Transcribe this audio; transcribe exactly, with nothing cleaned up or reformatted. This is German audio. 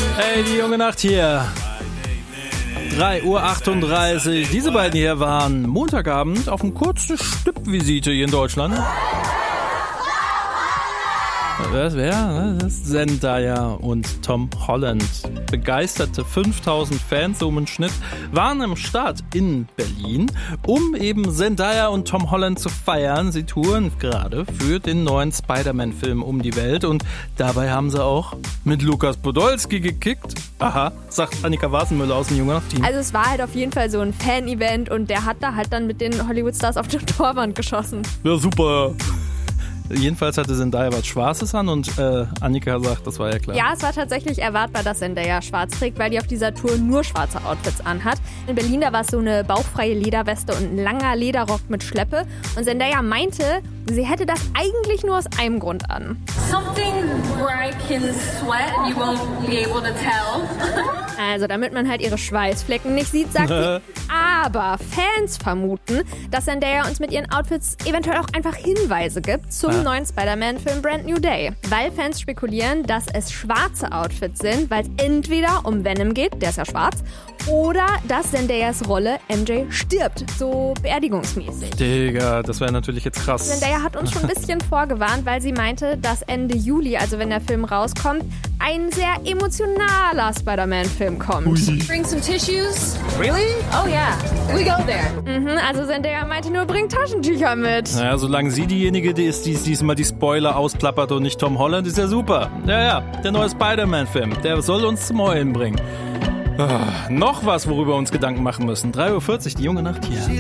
Hey, die junge Nacht hier. drei Uhr achtunddreißig. Diese beiden hier waren Montagabend auf eine kurze Stippvisite hier in Deutschland. Was, wer? Das ist Zendaya und Tom Holland. Begeisterte fünftausend Fans, so im Schnitt, waren im Start in Berlin, um eben Zendaya und Tom Holland zu feiern. Sie touren gerade für den neuen Spider-Man-Film um die Welt und dabei haben sie auch mit Lukas Podolski gekickt. Aha, sagt Annika Wasenmüller aus dem Junge Nacht-Team. Also es war halt auf jeden Fall so ein Fan-Event und der hat da halt dann mit den Hollywood-Stars auf die Torwand geschossen. Ja, super. Jedenfalls hatte Zendaya was Schwarzes an und äh, Annika sagt, das war ja klar. Ja, es war tatsächlich erwartbar, dass Zendaya schwarz trägt, weil die auf dieser Tour nur schwarze Outfits anhat. In Berlin, da war es so eine bauchfreie Lederweste und ein langer Lederrock mit Schleppe. Und Zendaya meinte, sie hätte das eigentlich nur aus einem Grund an. Something where I can sweat and you won't be able to tell. Also, damit man halt ihre Schweißflecken nicht sieht, sagt sie. Aber Fans vermuten, dass Zendaya uns mit ihren Outfits eventuell auch einfach Hinweise gibt zum Ah. neuen Spider-Man-Film Brand New Day. Weil Fans spekulieren, dass es schwarze Outfits sind, weil es entweder um Venom geht, der ist ja schwarz, oder dass Zendayas Rolle M J stirbt, so beerdigungsmäßig. Digga, das wäre natürlich jetzt krass. Zendaya hat uns schon ein bisschen vorgewarnt, weil sie meinte, dass Ende Juli, also wenn der Film rauskommt, ein sehr emotionaler Spider-Man-Film kommt. Ui. Bring some tissues. Really? Oh yeah, we go there. Mhm, also Zendaya meinte nur, bring Taschentücher mit. Naja, solange sie diejenige die ist, die diesmal die Spoiler ausplappert und nicht Tom Holland, ist ja super. Ja, ja, der neue Spider-Man-Film, der soll uns zum Heulen bringen. Ah, noch was, worüber wir uns Gedanken machen müssen. drei Uhr vierzig, die junge Nacht hier.